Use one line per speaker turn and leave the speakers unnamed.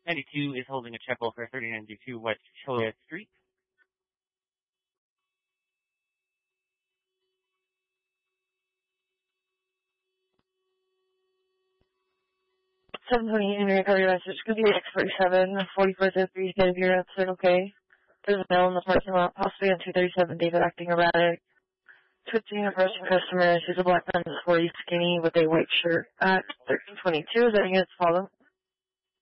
92 is holding a check for 3992 West Cholla Street.
720 Henry Recovery Message. Could be X47, 4403, get your answer, okay? There's a male in the parking lot, possibly on 237, David acting erratic. Switching approaching customer, she's a black man, 40, skinny, with a white shirt at 1322. Is that you guys follow?